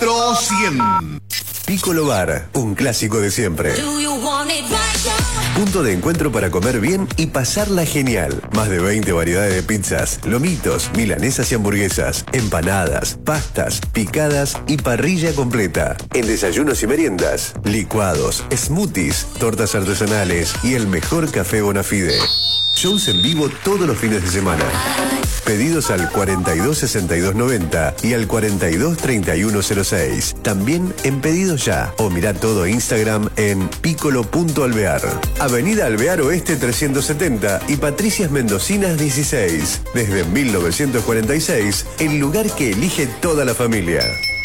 400. Piccolo Bar, un clásico de siempre. Punto de encuentro para comer bien y pasarla genial. Más de 20 variedades de pizzas, lomitos, milanesas y hamburguesas, empanadas, pastas, picadas y parrilla completa. En desayunos y meriendas, licuados, smoothies, tortas artesanales y el mejor café Bonafide. Shows en vivo todos los fines de semana. Pedidos al 426290 y al 423106. También en Pedidos Ya. O mirá todo Instagram en piccolo.alvear. Avenida Alvear Oeste 370 y Patricias Mendocinas 16. Desde 1946, el lugar que elige toda la familia.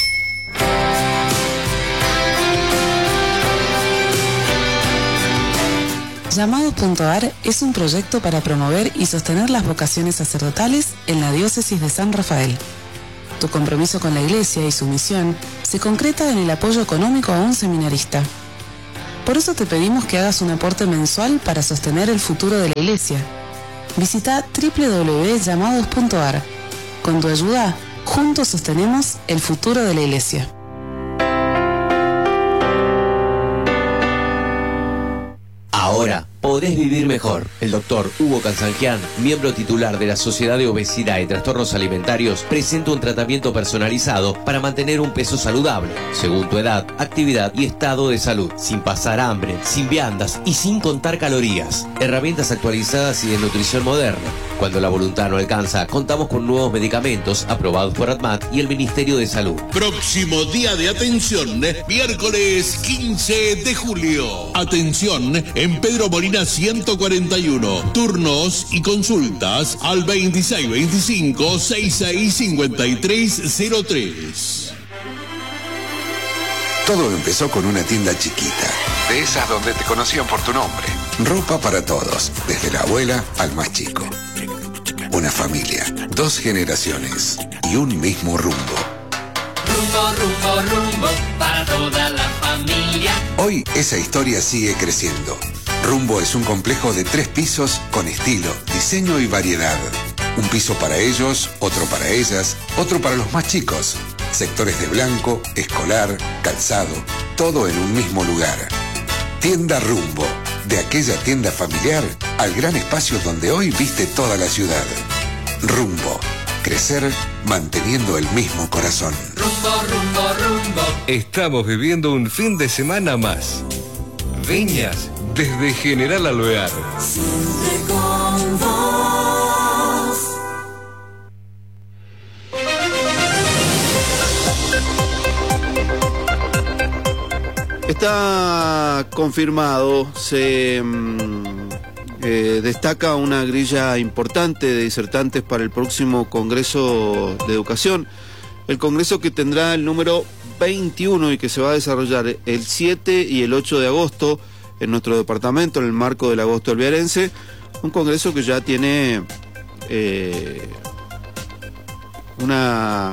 Llamados.ar es un proyecto para promover y sostener las vocaciones sacerdotales en la diócesis de San Rafael. Tu compromiso con la Iglesia y su misión se concreta en el apoyo económico a un seminarista. Por eso te pedimos que hagas un aporte mensual para sostener el futuro de la Iglesia. Visita www.llamados.ar. Con tu ayuda, juntos sostenemos el futuro de la Iglesia. Ahora podés vivir mejor. El doctor Hugo Cansangian, miembro titular de la Sociedad de Obesidad y Trastornos Alimentarios, presenta un tratamiento personalizado para mantener un peso saludable, según tu edad, actividad y estado de salud, sin pasar hambre, sin viandas y sin contar calorías. Herramientas actualizadas y de nutrición moderna. Cuando la voluntad no alcanza, contamos con nuevos medicamentos aprobados por ADMAT y el Ministerio de Salud. Próximo día de atención, miércoles 15 de julio. Atención en Pedro Molina 141. Turnos y consultas al 2625-665303. Todo empezó con una tienda chiquita, de esas donde te conocían por tu nombre. Ropa para todos, desde la abuela al más chico. Una familia, 2 generaciones y un mismo rumbo. Rumbo, rumbo, rumbo, para toda la familia. Hoy esa historia sigue creciendo. Rumbo es un complejo de 3 pisos con estilo, diseño y variedad. Un piso para ellos, otro para ellas, otro para los más chicos. Sectores de blanco, escolar, calzado, todo en un mismo lugar. Tienda Rumbo, de aquella tienda familiar al gran espacio donde hoy viste toda la ciudad. Rumbo, crecer manteniendo el mismo corazón. Rumbo, rumbo, rumbo. Estamos viviendo un fin de semana más. Viñas desde General Alvear. Siempre con vos. Está confirmado, se destaca una grilla importante de disertantes para el próximo Congreso de Educación. El Congreso que tendrá el número 21 y que se va a desarrollar el 7 y el 8 de agosto en nuestro departamento, en el marco del Agosto Alvearense. Un Congreso que ya tiene una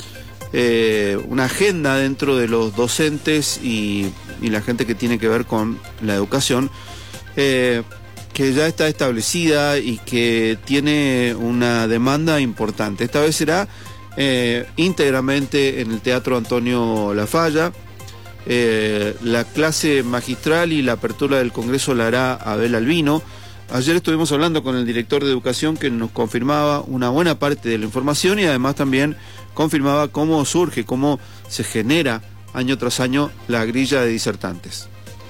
agenda dentro de los docentes y la gente que tiene que ver con la educación, que ya está establecida y que tiene una demanda importante. Esta vez será íntegramente en el Teatro Antonio Lafalla. La clase magistral y la apertura del Congreso la hará Abel Albino. Ayer estuvimos hablando con el director de Educación que nos confirmaba una buena parte de la información y además también confirmaba cómo surge, cómo se genera año tras año la grilla de disertantes.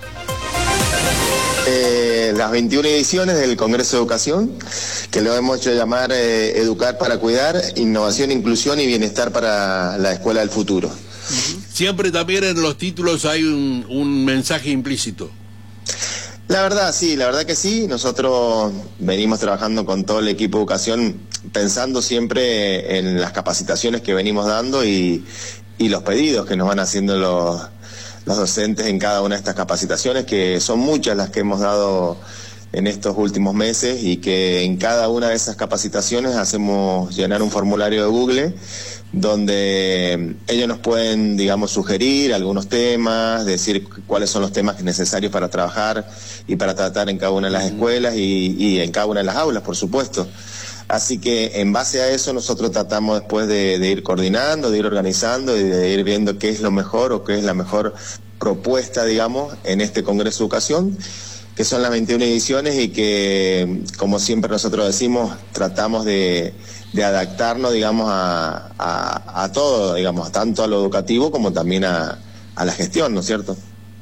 Las 21 ediciones del Congreso de Educación, que lo hemos hecho llamar Educar para Cuidar, Innovación, Inclusión y Bienestar para la Escuela del Futuro. Siempre también en los títulos hay un mensaje implícito. La verdad, sí, la verdad que sí. Nosotros venimos trabajando con todo el equipo de educación pensando siempre en las capacitaciones que venimos dando y los pedidos que nos van haciendo los docentes en cada una de estas capacitaciones, que son muchas las que hemos dado en estos últimos meses y que en cada una de esas capacitaciones hacemos llenar un formulario de Google donde ellos nos pueden, digamos, sugerir algunos temas, decir cuáles son los temas necesarios para trabajar y para tratar en cada una de las escuelas y en cada una de las aulas, por supuesto. Así que en base a eso nosotros tratamos después de ir coordinando, de ir organizando y de ir viendo qué es lo mejor o qué es la mejor propuesta, digamos, en este Congreso de Educación, que son las 21 ediciones y que, como siempre nosotros decimos, tratamos de adaptarnos, digamos, a todo, digamos, tanto a lo educativo como también a la gestión, ¿no es cierto?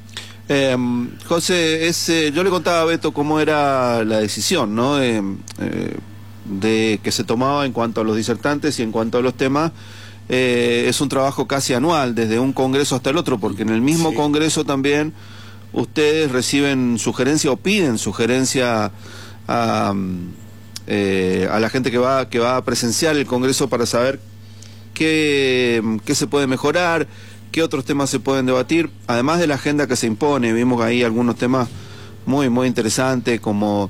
José, yo le contaba a Beto cómo era la decisión, ¿no? De que se tomaba en cuanto a los disertantes y en cuanto a los temas. Es un trabajo casi anual, desde un congreso hasta el otro, porque en el mismo congreso también ustedes reciben sugerencia o piden sugerencia a la gente que va a presenciar el congreso para saber qué se puede mejorar, qué otros temas se pueden debatir, además de la agenda que se impone. Vimos ahí algunos temas muy interesantes, como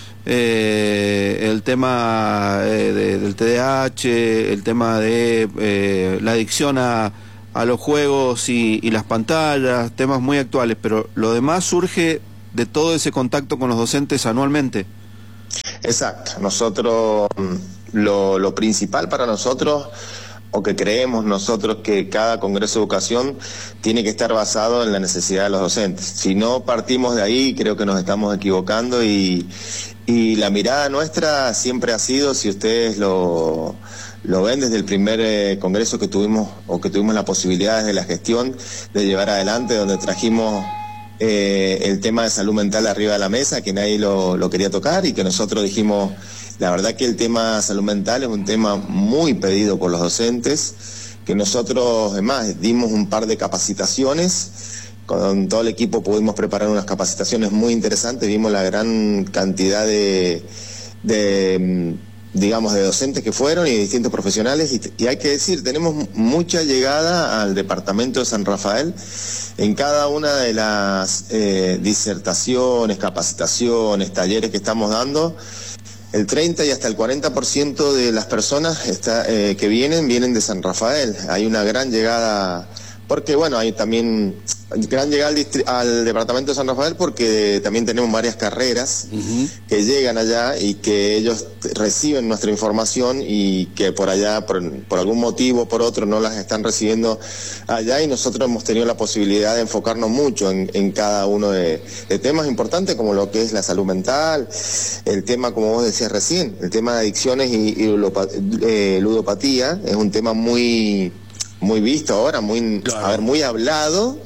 el tema del TDAH, el tema de la adicción a los juegos y las pantallas, temas muy actuales, pero lo demás surge de todo ese contacto con los docentes anualmente. Exacto. Nosotros, lo principal para nosotros, o que creemos nosotros, que cada Congreso de Educación tiene que estar basado en la necesidad de los docentes. Si no partimos de ahí, creo que nos estamos equivocando y la mirada nuestra siempre ha sido, si ustedes lo ven desde el primer congreso que tuvimos la posibilidad desde la gestión de llevar adelante, donde trajimos el tema de salud mental arriba de la mesa, que nadie lo quería tocar, y que nosotros dijimos, la verdad que el tema salud mental es un tema muy pedido por los docentes, que nosotros además dimos un par de capacitaciones. Con todo el equipo pudimos preparar unas capacitaciones muy interesantes, vimos la gran cantidad de docentes que fueron y de distintos profesionales, y hay que decir, tenemos mucha llegada al departamento de San Rafael en cada una de las disertaciones, capacitaciones, talleres que estamos dando. El 30 y hasta el 40% de las personas que vienen de San Rafael. Hay una gran llegada, porque bueno, hay también gran llegada al departamento de San Rafael, porque también tenemos varias carreras que llegan allá y que ellos reciben nuestra información y que por allá, por algún motivo o por otro, no las están recibiendo allá, y nosotros hemos tenido la posibilidad de enfocarnos mucho en cada uno de temas importantes, como lo que es la salud mental, el tema, como vos decías recién, el tema de adicciones y ludopatía, es un tema muy visto ahora, muy hablado,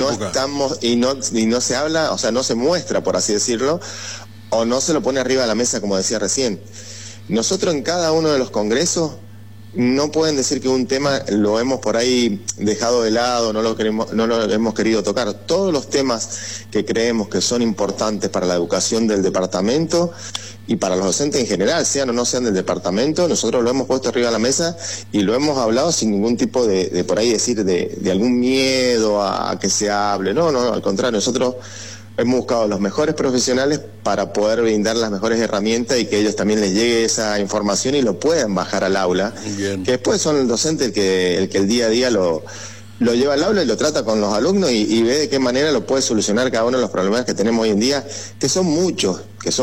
y no se habla, o sea, no se muestra, por así decirlo, o no se lo pone arriba de la mesa, como decía recién. Nosotros en cada uno de los congresos no pueden decir que un tema lo hemos por ahí dejado de lado, no lo hemos querido tocar. Todos los temas que creemos que son importantes para la educación del departamento y para los docentes en general, sean o no sean del departamento, nosotros lo hemos puesto arriba de la mesa y lo hemos hablado sin ningún tipo de por ahí decir de algún miedo a que se hable. No, al contrario, nosotros hemos buscado los mejores profesionales para poder brindar las mejores herramientas y que ellos también les llegue esa información y lo puedan bajar al aula. Bien. Que después son el docente el que el día a día lo lleva al aula y lo trata con los alumnos y ve de qué manera lo puede solucionar cada uno de los problemas que tenemos hoy en día, que son muchos,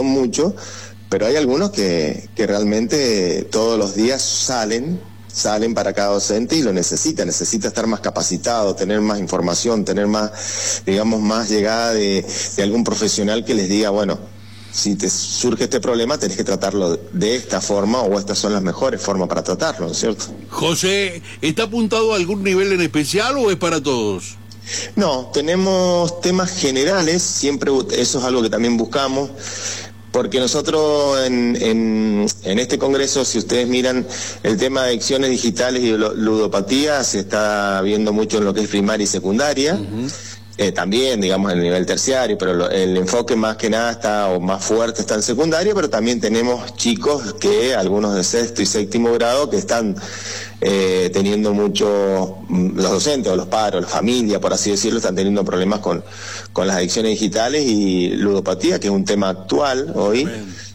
pero hay algunos que realmente todos los días salen para cada docente y lo necesita estar más capacitado, tener más información, tener más, digamos, más llegada de algún profesional que les diga, bueno, si te surge este problema tenés que tratarlo de esta forma, o estas son las mejores formas para tratarlo, ¿no es cierto? José, ¿está apuntado a algún nivel en especial o es para todos? No, tenemos temas generales, siempre eso es algo que también buscamos. Porque nosotros en este congreso, si ustedes miran, el tema de adicciones digitales y ludopatía se está viendo mucho en lo que es primaria y secundaria, también, digamos, en el nivel terciario, pero el enfoque más que nada más fuerte está en secundaria, pero también tenemos chicos algunos de sexto y séptimo grado, que están teniendo los docentes o los padres, la familia, por así decirlo, están teniendo problemas con las adicciones digitales y ludopatía, que es un tema actual hoy.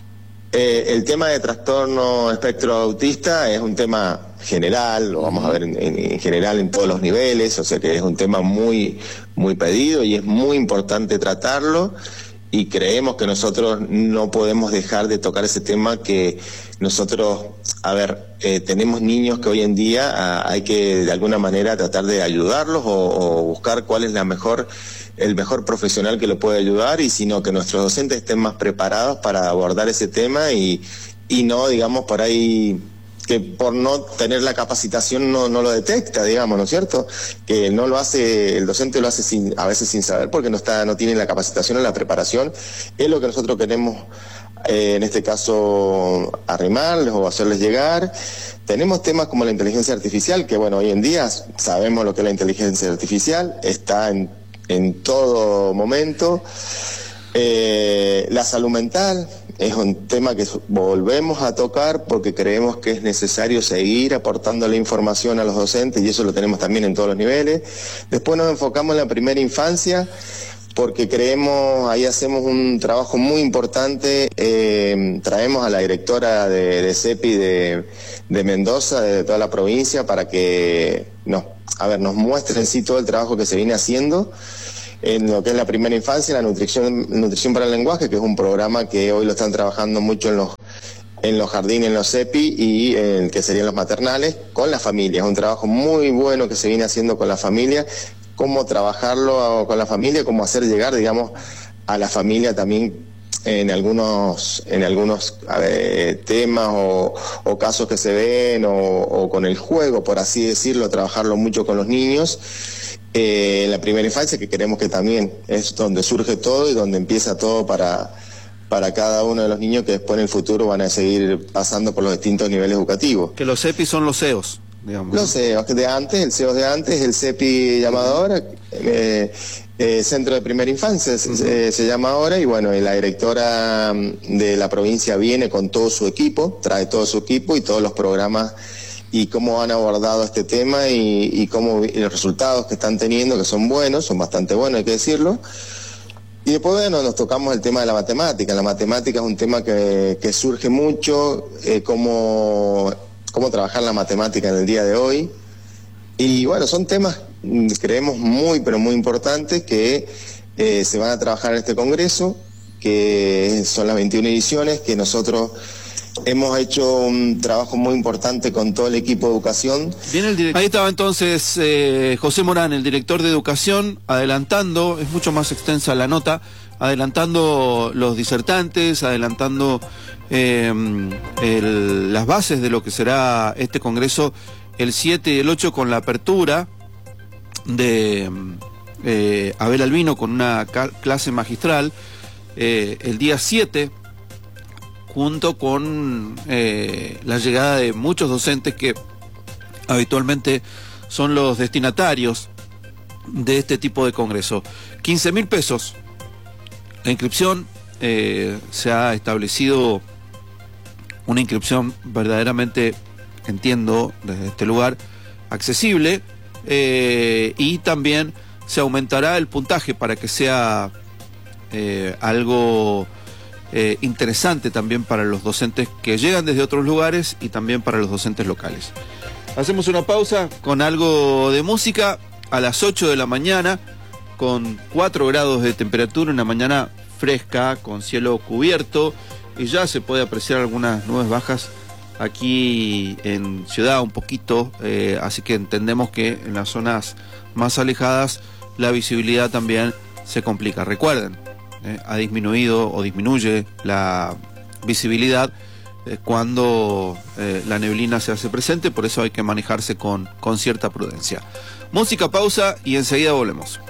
El tema de trastorno espectro autista es un tema general, lo vamos a ver en general en todos los niveles, o sea que es un tema muy pedido y es muy importante tratarlo. y creemos que nosotros no podemos dejar de tocar ese tema, que nosotros, tenemos niños que hoy en día hay que de alguna manera tratar de ayudarlos o buscar cuál es el mejor profesional que lo puede ayudar, y sino que nuestros docentes estén más preparados para abordar ese tema y no, digamos, por ahí que por no tener la capacitación no lo detecta, digamos, ¿no es cierto? Que no lo hace, el docente lo hace a veces sin saber, porque no tiene la capacitación o la preparación. Es lo que nosotros queremos, en este caso, arrimarles o hacerles llegar. Tenemos temas como la inteligencia artificial, que bueno, hoy en día sabemos lo que es la inteligencia artificial, está en todo momento. La salud mental es un tema que volvemos a tocar porque creemos que es necesario seguir aportando la información a los docentes, y eso lo tenemos también en todos los niveles. Después nos enfocamos en la primera infancia porque creemos, ahí hacemos un trabajo muy importante. Traemos a la directora de CEPI de Mendoza, de toda la provincia, para que nos muestre en sí todo el trabajo que se viene haciendo en lo que es la primera infancia, la nutrición para el lenguaje, que es un programa que hoy lo están trabajando mucho en los jardines, en los CEPI y en que serían los maternales, con la familia. Es un trabajo muy bueno que se viene haciendo con la familia, cómo trabajarlo con la familia, cómo hacer llegar, digamos, a la familia también en algunos temas o casos que se ven, o con el juego, por así decirlo, trabajarlo mucho con los niños. La primera infancia, que queremos que también es donde surge todo y donde empieza todo para cada uno de los niños que después en el futuro van a seguir pasando por los distintos niveles educativos. Que los CEPI son los CEOs, digamos. Los CEOs de antes, el CEOs de antes, el CEPI llamado ahora, Centro de Primera Infancia se llama ahora, y bueno, la directora de la provincia viene con todo su equipo, trae todo su equipo y todos los programas y cómo han abordado este tema y los resultados que están teniendo, que son buenos, son bastante buenos, hay que decirlo. Y después, bueno, nos tocamos el tema de la matemática. La matemática es un tema que surge mucho, cómo trabajar la matemática en el día de hoy. Y bueno, son temas, creemos, muy, pero muy importantes que se van a trabajar en este congreso, que son las 21 ediciones, que nosotros hemos hecho un trabajo muy importante con todo el equipo de educación. Ahí estaba entonces José Morán, el director de educación, adelantando, es mucho más extensa la nota, adelantando los disertantes, adelantando las bases de lo que será este congreso el 7 y el 8, con la apertura de Abel Albino con una clase magistral el día 7, junto con la llegada de muchos docentes que habitualmente son los destinatarios de este tipo de congreso. 15.000 pesos la inscripción. Se ha establecido una inscripción verdaderamente, entiendo desde este lugar, accesible, y también se aumentará el puntaje para que sea algo interesante también para los docentes que llegan desde otros lugares y también para los docentes locales. Hacemos una pausa con algo de música a las 8 de la mañana, con 4 grados de temperatura, una mañana fresca, con cielo cubierto, y ya se puede apreciar algunas nubes bajas aquí en Ciudad un poquito, así que entendemos que en las zonas más alejadas la visibilidad también se complica. Recuerden, ha disminuido o disminuye la visibilidad cuando la neblina se hace presente, por eso hay que manejarse con cierta prudencia. Música, pausa y enseguida volvemos.